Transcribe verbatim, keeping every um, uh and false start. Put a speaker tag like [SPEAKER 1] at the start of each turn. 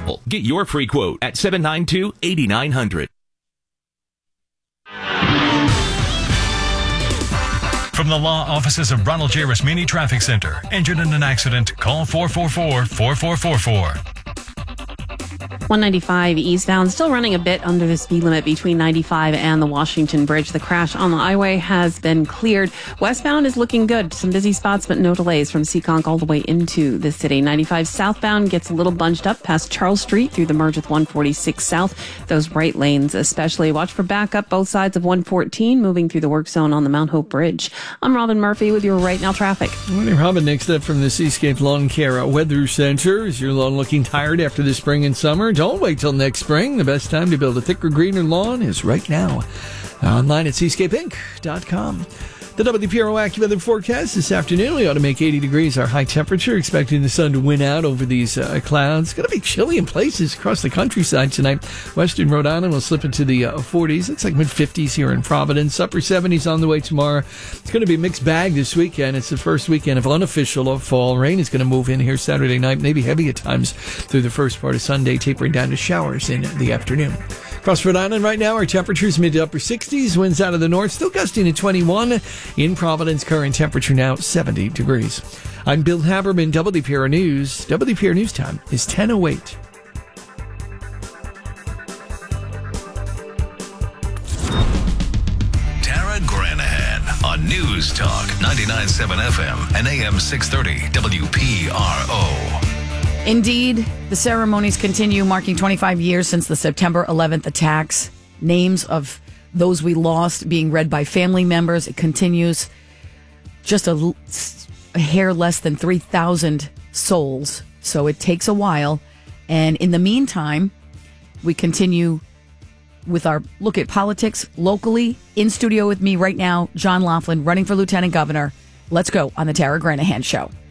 [SPEAKER 1] Get your free quote at seven nine two, eight nine zero zero.
[SPEAKER 2] From the law offices of Ronald J. Rasmini Traffic Center. Injured in an accident? Call four four four, four four four four.
[SPEAKER 3] one ninety-five eastbound, still running a bit under the speed limit between ninety-five and the Washington Bridge. The crash on the highway has been cleared. Westbound is looking good. Some busy spots, but no delays from Seekonk all the way into the city. ninety-five southbound gets a little bunched up past Charles Street through the merge with one forty-six South. Those right lanes especially. Watch for backup both sides of one fourteen moving through the work zone on the Mount Hope Bridge. I'm Robin Murphy with your Right Now traffic.
[SPEAKER 4] Morning, Robin. Next up from the Seascape Lawn Care Weather Center. Is your lawn looking tired after the spring and summer? Don't wait till next spring. The best time to build a thicker, greener lawn is right now. Online at seascape inc dot com. The W P R O AccuWeather forecast this afternoon. We ought to make eighty degrees our high temperature. Expecting the sun to win out over these uh, clouds. It's going to be chilly in places across the countryside tonight. Western Rhode Island will slip into the uh, forties. Looks like mid-fifties here in Providence. Upper seventies on the way tomorrow. It's going to be a mixed bag this weekend. It's the first weekend of unofficial fall. Rain is going to move in here Saturday night. Maybe heavy at times through the first part of Sunday. Tapering down to showers in the afternoon. Across Rhode Island right now, our temperatures mid to upper sixties. Winds out of the north, still gusting at twenty-one. In Providence, current temperature now seventy degrees. I'm Bill Haberman, W P R News. W P R News time is ten oh eight.
[SPEAKER 2] Tara Granahan on News Talk ninety-nine point seven F M and A M six thirty W P R O.
[SPEAKER 5] Indeed, the ceremonies continue, marking twenty-five years since the September eleventh attacks. Names of those we lost being read by family members. It continues. Just a, a hair less than three thousand souls. So it takes a while. And in the meantime, we continue with our look at politics locally. In studio with me right now, John Laughlin, running for lieutenant governor. Let's go on the Tara Granahan Show.